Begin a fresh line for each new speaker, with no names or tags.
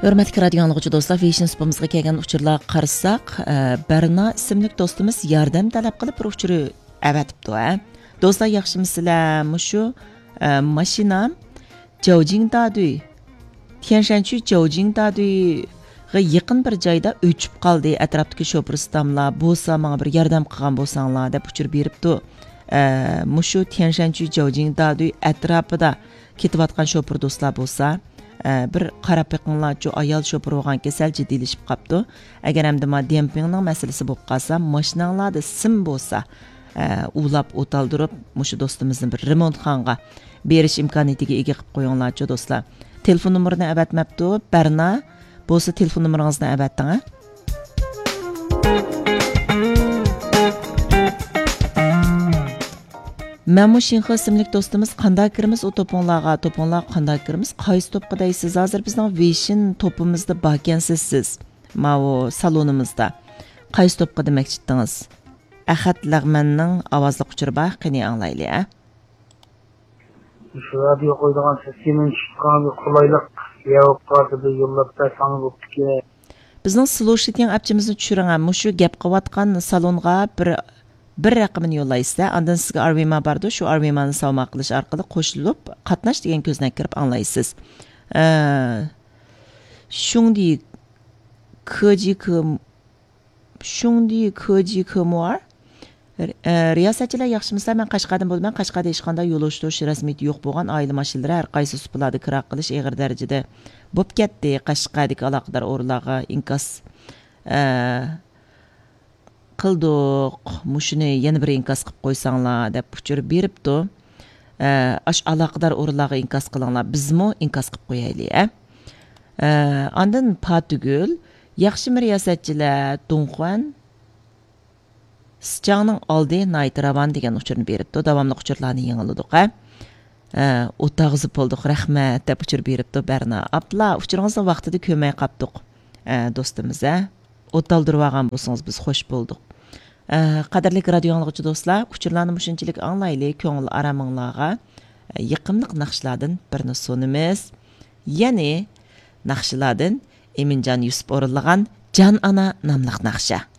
Hörmətli radio anlıqçı dostlar, Vision spamızga kelgan uçurlar qarasaq, Berna ismli dostumuz yordam talab qilib bir uçuru avatibdi. Dostlar, yaxshimisizlar? Mushu mashinam Jiaojingdadu, Tianshanchu Jiaojingdaduga yaqin bir joyda o'chib qoldi. Atrofdagi shopurstamlar bo'lsa, menga bir yordam qilgan bo'lsanglar deb uçur beribdi. Mushu Tianshanchu Jiaojingdadu atrofida ketayotgan shopur do'stlar bo'lsa, bir qarab beqinglar, şu ayol şoför bo'lgan kasal jiddiyleşib qapti. Agar hamda ma dempingning masalasi bo'lib qolsa, mashinanglarda sim bo'lsa, ulab o'taldirib, mushu do'stimizning bir remontxonga berish imkoniyatiga ega qilib qo'yinglarchi do'stlar. Telefon nomerini avatmabdi. Berna bo'lsa telefon nomeringizni avating. Məmu Şinxi isimlik dostumuz qanday kirimiz o toponlarga qanday kirimiz qaysi topqa deysiz? Hozir bizning Vision topimizda bakansiz siz. Mavo salonimizda. Qaysi topqa demoqchi edingiz? Ahad Lag'manning ovozli uçuri bor, qani anglayli, a?
Şu radio qo'ydigan sistemin chiqqan qulaylik yavib qoldi, yo'llab bersangiz bo'pti.
Bizning slушатель apchimizni tushiring, mushu gap qilayotgan salonga bir raqamini yollaysiz. Ondan sizga arvima bardi. Shu arvimani savmak qilish orqali qo'shilib, qatnash degan ko'zdan kirib anglaysiz. Shungdi kojikmor. Riyosatchilar yaxshimisizlar? Men Qashqadan bo'lman. Qashqada hech qanday yo'l o'tirish rasmiyati yo'q bo'lgan oila mashinalari har qaysi supalarda kira qilish og'ir darajada bo'lib ketdi. Qashqadagi aloqador o'rinlarga inkas qildik, mushuni yana bir inkas qilib qo'ysanglar deb uçur beribdi. Ash aloqador o'rinlarga inkas qilinglar, bizmi inkas qilib qo'yaylik, a? Ondan patugul yaxshi riyosatchilar Donxuan Sichangning oldi Naytravan degan uçurni beribdi. Davomli uçurlarni yangiladik, a? O'tag'izib bo'ldik, rahmat deb uçur beribdi Berna. Abla, uçuringizni vaqtida ko'may qapdiq, do'stimiz, a? O'taldirib olgan bo'lsangiz biz xush bo'ldik. Qadrli radio anlıqçı dostlar, uçurlarni mushunchalik anglayli, ko'ngil araminglarga yiqimliq naqshlardan birini sunimiz. Ya'ni naqshlardan Eminjon Yusuf o'rinlagan Jan ana nomli naqsha.